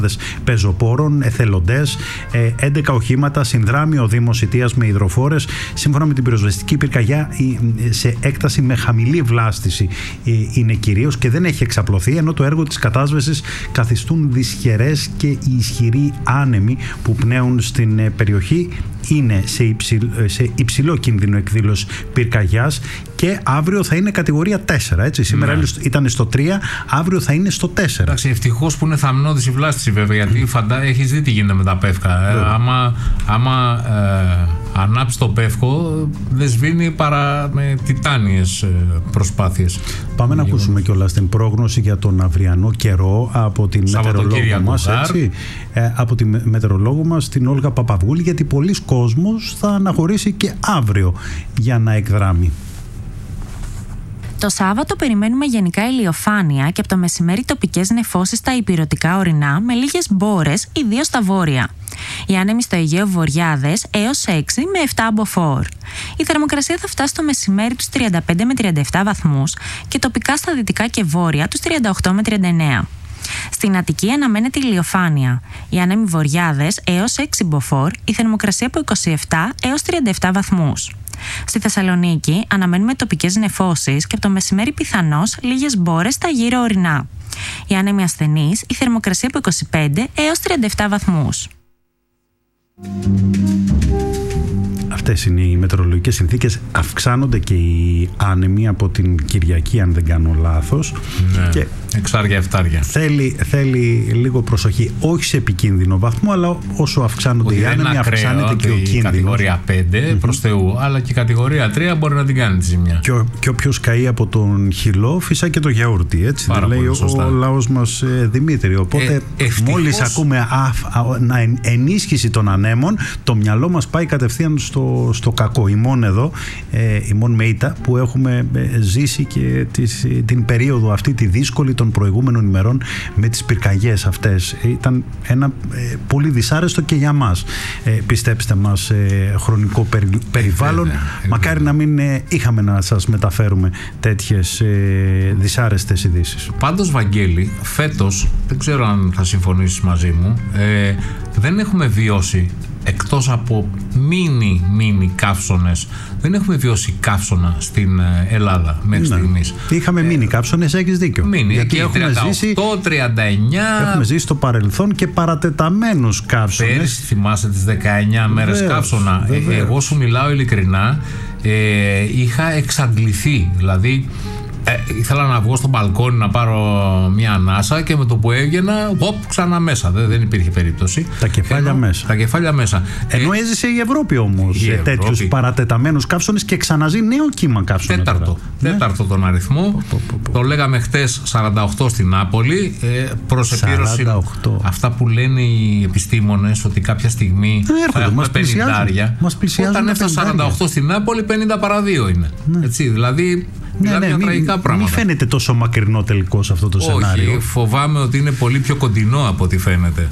πεζοπόρων, εθελοντές, 11 οχήματα, συνδράμει ο Δήμος Ιτίας με υδροφόρες. Σύμφωνα με την πυροσβεστική πυρκαγιά, σε έκταση με χαμηλή βλάστηση είναι κυρίως και δεν έχει εξαπλωθεί, ενώ το έργο της κατάσβεσης καθιστούν δυσχερές και οι ισχυροί άνεμοι που πνέουν στην περιοχή. Είναι σε υψηλό κίνδυνο εκδήλωση πυρκαγιάς και αύριο θα είναι κατηγορία 4. Έτσι. Σήμερα ήταν στο 3, αύριο θα είναι στο 4. Εντάξει, ευτυχώς που είναι θαμνώδης η βλάστηση, βέβαια, γιατί έχεις δει τι γίνεται με τα πεύκα. Άμα ανάψει το πεύκο, δεν σβήνει παρά με τιτάνιες προσπάθειες. Πάμε να ακούσουμε κιόλας την πρόγνωση για τον αυριανό καιρό από την μετεωρολόγο μας. Από τη μετεωρολόγο μας, την Όλγα Παπαβούλη, γιατί πολλοί κόσμος θα αναχωρήσει και αύριο για να εκδράμει. Το Σάββατο περιμένουμε γενικά ηλιοφάνεια και από το μεσημέρι τοπικές νεφώσεις στα ηπειρωτικά ορεινά με λίγες μπόρες, ιδίως στα βόρεια. Οι άνεμοι στο Αιγαίο Βορειάδες έως 6 με 7 μποφόρ. Η θερμοκρασία θα φτάσει το μεσημέρι τους 35 με 37 βαθμούς και τοπικά στα δυτικά και βόρεια τους 38 με 39. Στην Αττική αναμένεται ηλιοφάνεια. Οι άνεμοι Βορειάδες έως 6 μποφόρ, η θερμοκρασία από 27 έως 37 βαθμούς. Στη Θεσσαλονίκη αναμένουμε τοπικές νεφώσεις και από το μεσημέρι πιθανώς λίγες μπόρες στα γύρω ορεινά. Οι άνεμοι ασθενείς, η θερμοκρασία από 25 έως 37 βαθμούς. Αυτές είναι οι μετεωρολογικές συνθήκες. Αυξάνονται και οι άνεμοι από την Κυριακή, αν δεν κάνω λάθος. Ναι, και εξάρια εφτάρια. Θέλει λίγο προσοχή, όχι σε επικίνδυνο βαθμό, αλλά όσο αυξάνονται οι άνεμοι, αυξάνεται και ο κίνδυνος. Η κατηγορία 5 προς Θεού, αλλά και η κατηγορία 3 μπορεί να την κάνει τη ζημιά. Και όποιος καεί από τον χυλό, φυσά και το γιαούρτι. Έτσι δεν λέει ο λαός μας, Δημήτρη. Οπότε μόλις ακούμε ενίσχυση των ανέμων, το μυαλό μας πάει κατευθείαν στο κακό. Ημών εδώ, ημών με ήττα, που έχουμε ζήσει και την περίοδο αυτή τη δύσκολη των προηγούμενων ημερών με τις πυρκαγιές αυτές. Ήταν ένα πολύ δυσάρεστο και για μας, πιστέψτε μας, χρονικό περιβάλλον. Μακάρι να μην είχαμε να σας μεταφέρουμε τέτοιες δυσάρεστες ειδήσεις. Πάντως, Βαγγέλη, φέτος, δεν ξέρω αν θα συμφωνήσεις μαζί μου, δεν έχουμε βιώσει, εκτός από μίνι καύσωνες, δεν έχουμε βιώσει καύσωνα στην Ελλάδα μέχρι στιγμής. Είχαμε μίνι καύσωνες, έχεις δίκιο. Γιατί έχουμε 38-39. Έχουμε ζήσει στο παρελθόν και παρατεταμένους καύσωνες. Πέρυσι, θυμάσαι τις 19 μέρες καύσωνα. Εγώ σου μιλάω ειλικρινά, είχα εξαντληθεί. Δηλαδή, ήθελα να βγω στο μπαλκόνι να πάρω μια ανάσα και με το που έβγαινα, ξανά μέσα. Δεν υπήρχε περίπτωση. Τα κεφάλια μέσα. Ενώ έζησε η Ευρώπη όμως τέτοιους παρατεταμένους καύσωνες και ξαναζεί νέο κύμα καύσωνα. Τέταρτο τον αριθμό. Το λέγαμε χτες 48 στην Νάπολη. Προς επίρρωση αυτά που λένε οι επιστήμονες, ότι κάποια στιγμή θα έχουμε 50. Όταν έφτασε 48 στην Νάπολη, 50 παρά 2 είναι. Έτσι, δηλαδή. Μην φαίνεται τόσο μακρινό τελικώς αυτό το σενάριο. Όχι, φοβάμαι ότι είναι πολύ πιο κοντινό από ό,τι φαίνεται.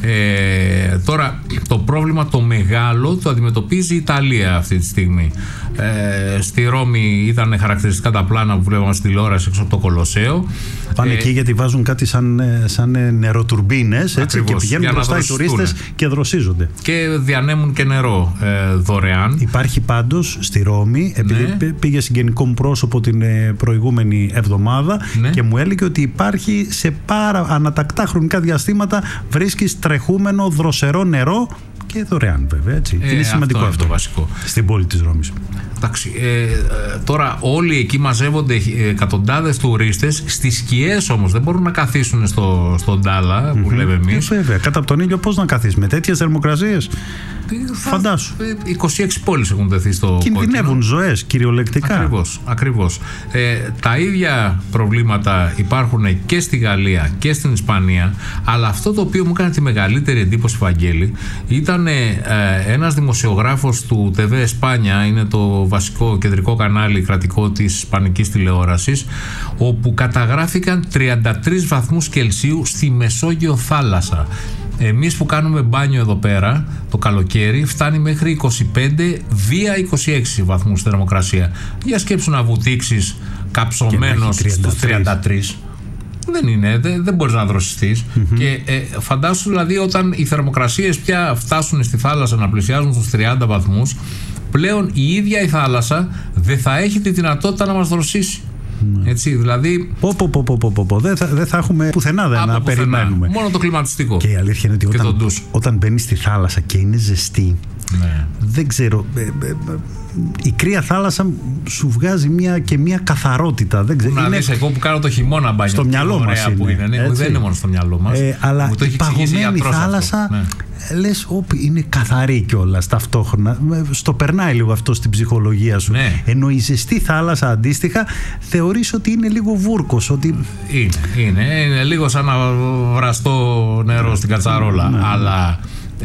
Τώρα, το πρόβλημα το μεγάλο το αντιμετωπίζει η Ιταλία αυτή τη στιγμή. Στη Ρώμη ήταν χαρακτηριστικά τα πλάνα που βλέπαμε στην τηλεόραση έξω από το Κολοσσέο. Πάνε εκεί γιατί βάζουν κάτι σαν νεροτουρμπίνες, έτσι, και πηγαίνουν μπροστά οι τουρίστες και δροσίζονται. Και διανέμουν και νερό δωρεάν. Υπάρχει πάντως στη Ρώμη, επειδή πήγε συγγενικό μου πρόσωπο την προηγούμενη εβδομάδα και μου έλεγε ότι υπάρχει σε ανατακτά χρονικά διαστήματα, βρίσκεις τρεχούμενο δροσερό νερό και δωρεάν, βέβαια. Έτσι. Είναι σημαντικό αυτό το βασικό στην πόλη της Ρώμης. Εντάξει, τώρα όλοι εκεί μαζεύονται εκατοντάδες τουρίστες, στις σκιές όμως δεν μπορούν να καθίσουν στον τάλα που λέμε εμείς. Βέβαια, κάτω από τον ήλιο πώς να καθίσεις με τέτοιες θερμοκρασίες? Φαντάσου. 26 πόλεις έχουν τεθεί στο κινδυνεύουν ζωές κυριολεκτικά. Ακριβώς. Τα ίδια προβλήματα υπάρχουν και στη Γαλλία και στην Ισπανία, αλλά αυτό το οποίο μου έκανε τη μεγαλύτερη εντύπωση, Βαγγέλη, ήταν ένας δημοσιογράφος του TV España, είναι το βασικό κεντρικό κανάλι κρατικό της ισπανικής τηλεόρασης, όπου καταγράφηκαν 33 βαθμούς Κελσίου στη Μεσόγειο θάλασσα. Εμείς που κάνουμε μπάνιο εδώ πέρα το καλοκαίρι φτάνει μέχρι 25 βία 26 βαθμούς θερμοκρασία. Για σκέψου να βουτήξεις καψωμένος στους 33. Δεν μπορείς να δροσιστείς. Και φαντάσου δηλαδή όταν οι θερμοκρασίες πια φτάσουν στη θάλασσα να πλησιάζουν στους 30 βαθμούς, πλέον η ίδια η θάλασσα δεν θα έχει τη δυνατότητα να μας δροσίσει. Έτσι, δηλαδή. Δεν θα έχουμε πουθενά να περιμένουμε. Μόνο το κλιματιστικό. Και η αλήθεια είναι ότι όταν μπαίνεις στη θάλασσα και είναι ζεστή, δεν ξέρω. Η κρύα θάλασσα σου βγάζει μια καθαρότητα. Δεν ξέρω. Να δεις, εγώ που κάνω το χειμώνα μπάνιο. Στο μυαλό μας είναι. Δεν είναι μόνο στο μυαλό μας. Αλλά η παγωμένη θάλασσα, λες, είναι καθαρή κιόλας ταυτόχρονα. Στο περνάει λίγο αυτό στην ψυχολογία σου. Ενώ η ζεστή θάλασσα αντίστοιχα θεωρείς ότι είναι λίγο βούρκος. Ότι... Είναι λίγο σαν να βραστώ νερό στην κατσαρόλα. Αλλά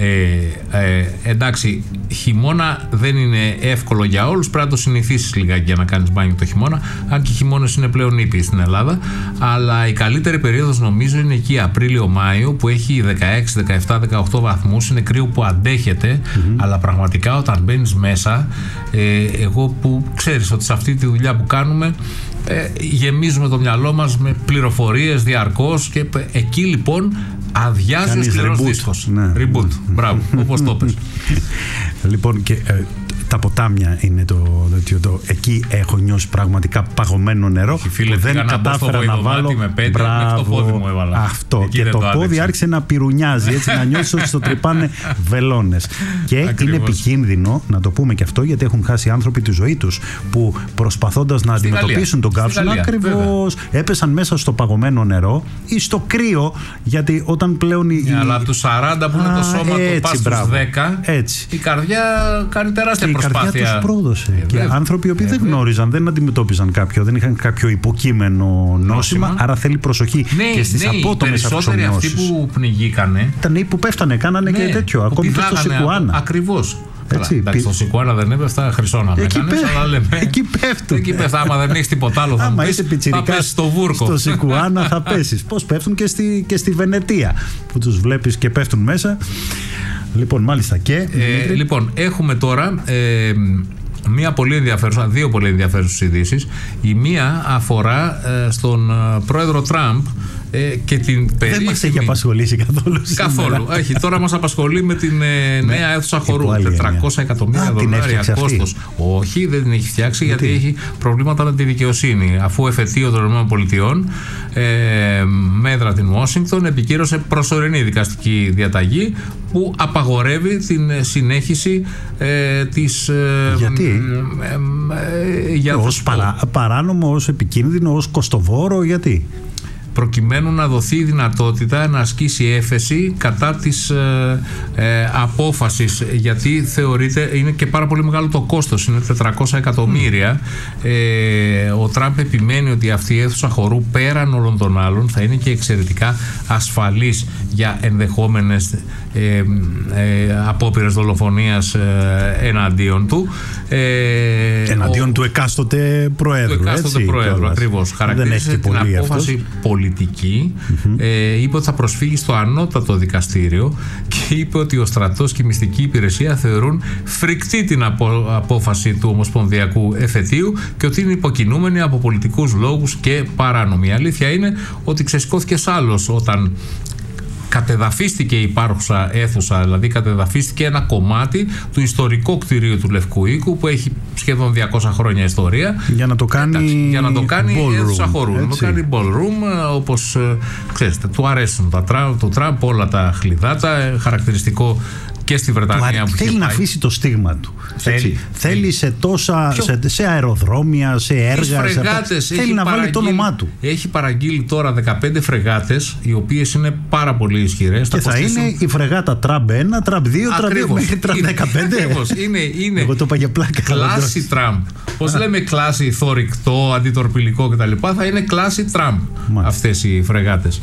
εντάξει, χειμώνα δεν είναι εύκολο για όλους. Πρέπει να το συνηθίσεις λιγάκι για να κάνεις μπάνιο το χειμώνα. Αν και οι χειμώνες είναι πλέον ήπιοι στην Ελλάδα. Αλλά η καλύτερη περίοδος νομίζω είναι εκεί Απρίλιο-Μάιο, που έχει 16, 17, 18 βαθμούς. Είναι κρύο που αντέχεται. Αλλά πραγματικά όταν μπαίνεις μέσα, εγώ που ξέρεις ότι σε αυτή τη δουλειά που κάνουμε, γεμίζουμε το μυαλό μας με πληροφορίες διαρκώς, και εκεί λοιπόν αδειάζει ο σκληρός δίσκος. Reboot, μπράβο, όπως το πες. Λοιπόν, και τα ποτάμια είναι εκεί έχω νιώσει πραγματικά παγωμένο νερό. Φίλε, που δεν κατάφερα να βάλω με το πόδι μου έβαλα. Αυτό. Εκεί και το πόδι άρχισε να πυρουνιάζει, έτσι, να νιώσει ότι στο τρυπάνε βελόνες. Και είναι επικίνδυνο να το πούμε και αυτό, γιατί έχουν χάσει άνθρωποι τη ζωή τους που προσπαθώντας να αντιμετωπίσουν τον κάψονα, ακριβώς έπεσαν μέσα στο παγωμένο νερό ή στο κρύο, γιατί όταν πλέον. Αλλά από τους 40 που είναι το σώμα του, πας στους 10, η καρδιά κάνει τεράστια προσπάθεια. Η καρδιά τους πρόδωσε. Και άνθρωποι οι οποίοι δεν γνώριζαν, δεν αντιμετώπιζαν δεν είχαν κάποιο υποκείμενο νόσημα, άρα θέλει προσοχή. Και στις απότομες αυξομοιώσεις. Αυτοί που πνιγήκανε ήταν που πέφτανε, κάνανε και τέτοιο. Ακόμη και στο Σικουάνα. Ακριβώς. Εντάξει, στο Σικουάνα δεν έπεφτα, χρυσόνα με έκανες, αλλά λέμε. Εκεί πέφτουν. Εκεί πέφτουν. Άμα δεν έχεις τίποτα άλλο, θα είσαι πιτσιρικάς στο βούρκο. Στο Σικουάνα θα πέσεις. Πώς πέφτουν και στη Βενετία, που τους βλέπεις και πέφτουν μέσα. Λοιπόν, μάλιστα. Και λοιπόν, έχουμε τώρα δύο πολύ ενδιαφέρουσες ειδήσεις. Η μία αφορά στον πρόεδρο Τραμπ και την περίφημη. Δεν μας έχει απασχολήσει καθόλου. Καθόλου. Έχει, τώρα μας απασχολεί με την νέα αίθουσα χορού. $400 εκατομμύρια κόστος. Όχι, δεν την έχει φτιάξει, γιατί έχει προβλήματα με τη δικαιοσύνη. Αφού εφετείο των ΗΠΑ με έδρα την Ουάσιγκτον επικύρωσε προσωρινή δικαστική διαταγή που απαγορεύει την συνέχιση της. Γιατί? Ως παράνομο, ως επικίνδυνο, ως κοστοβόρο, γιατί? Προκειμένου να δοθεί η δυνατότητα να ασκήσει έφεση κατά της απόφασης, γιατί θεωρείται, είναι και πάρα πολύ μεγάλο το κόστος, είναι 400 εκατομμύρια. Ο Τραμπ επιμένει ότι αυτή η αίθουσα χορού πέραν όλων των άλλων θα είναι και εξαιρετικά ασφαλής για ενδεχόμενες απόπειρες δολοφονίας εναντίον του. Εναντίον του εκάστοτε προέδρου. Του εκάστοτε προέδρου, ακριβώς. Χαρακτήρισε την απόφαση πολιτική. Είπε ότι θα προσφύγει στο ανώτατο δικαστήριο και είπε ότι ο στρατός και η μυστική υπηρεσία θεωρούν φρικτή την απόφαση του Ομοσπονδιακού Εφετείου και ότι είναι υποκινούμενη από πολιτικούς λόγους και παράνομη. Η αλήθεια είναι ότι ξεσηκώθηκε άλλος όταν κατεδαφίστηκε η υπάρχουσα αίθουσα, δηλαδή κατεδαφίστηκε ένα κομμάτι του ιστορικού κτηρίου του Λευκού Οίκου που έχει σχεδόν 200 χρόνια ιστορία, για να το κάνει αίθουσα χορού, να το κάνει ballroom, όπως ξέρετε, του αρέσουν του Τραμπ όλα τα χλιδάτα, χαρακτηριστικό και στη Βρετανία που θέλει να αφήσει το στίγμα του. Θέλει σε αεροδρόμια, σε έργα, θέλει να βάλει το όνομά του. Έχει παραγγείλει τώρα 15 φρεγάτες, οι οποίες είναι πάρα πολύ ισχυρές. Και θα είναι η φρεγάτα Τραμπ 1, Τραμπ 2, Τραμπ 2 μέχρι Τραμπ 15. Είναι εγώ το είπα για πλάκα. Κλάση Τραμπ. Πώς λέμε κλάση θωρηκτό, αντιτορπιλικό κτλ. Θα είναι κλάση Τραμπ αυτές οι φρεγάτες.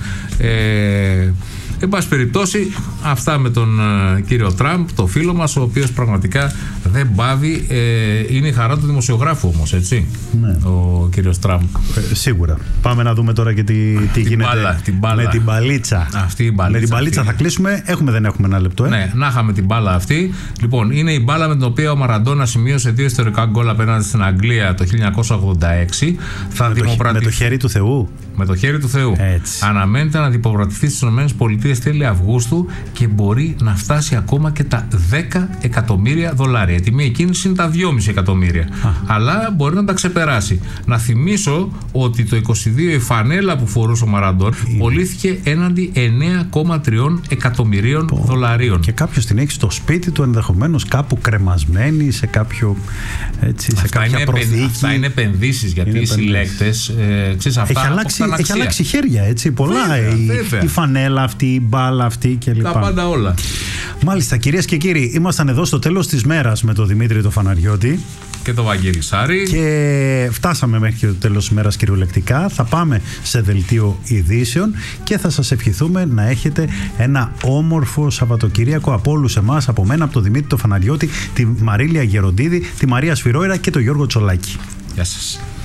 Εν πάση περιπτώσει, αυτά με τον κύριο Τραμπ, το φίλο μας, ο οποίος πραγματικά Δεν πάβει, είναι η χαρά του δημοσιογράφου όμως, έτσι, ναι. Ο κύριος Τραμπ. Σίγουρα. Πάμε να δούμε τώρα και τι γίνεται με την μπαλίτσα. Με την μπαλίτσα θα κλείσουμε. Δεν έχουμε ένα λεπτό. Ναι, να είχαμε την μπάλα αυτή. Λοιπόν, είναι η μπάλα με την οποία ο Μαραντόνα σημείωσε 2 ιστορικά γκολ απέναντι στην Αγγλία το 1986. Με το χέρι του Θεού. Με το χέρι του Θεού. Έτσι. Αναμένεται να διπογραφηθεί στις ΗΠΑ τέλη Αυγούστου και μπορεί να φτάσει ακόμα και τα $10 εκατομμύρια. Η τιμή εκκίνηση είναι τα 2,5 εκατομμύρια. Αλλά μπορεί να τα ξεπεράσει. Να θυμίσω ότι το 22 η φανέλα που φορούσε ο Μαραντόνα πωλήθηκε έναντι $9,3 εκατομμυρίων. Και κάποιος την έχει στο σπίτι του, ενδεχομένως κάπου κρεμασμένη σε κάποιο. Έτσι, σε κάποια προθήκη. Αυτά είναι επενδύσεις, γιατί οι συλλέκτες. Έχει αλλάξει χέρια, έτσι. Πολλά. Η φανέλα αυτή, η μπάλα αυτή κλπ. Τα πάντα όλα. Μάλιστα, κυρίες και κύριοι, ήμασταν εδώ στο τέλος της μέρας με τον Δημήτρη το Φαναριώτη και το Βαγγέλη Σάρη. Και φτάσαμε μέχρι και το τέλος της μέρας κυριολεκτικά. Θα πάμε σε δελτίο ειδήσεων και θα σας ευχηθούμε να έχετε ένα όμορφο Σαββατοκύριακο από όλους εμάς, από μένα, από τον Δημήτρη το Φαναριώτη, τη Μαρίλια Γεροντίδη, τη Μαρία Σφυρόιρα και τον Γιώργο Τσολάκη. Γεια σας.